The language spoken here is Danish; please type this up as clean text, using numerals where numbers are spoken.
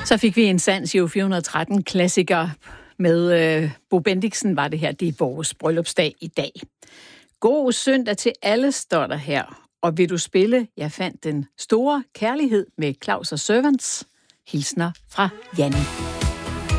Så fik vi en Sands Jo 413 klassiker med Bo Bendiksen var det her. Det er vores bryllupsdag i dag. God søndag til alle, står der her. Og vil du spille Jeg fandt den store kærlighed med Claus og Servants? Hilsner fra Janne.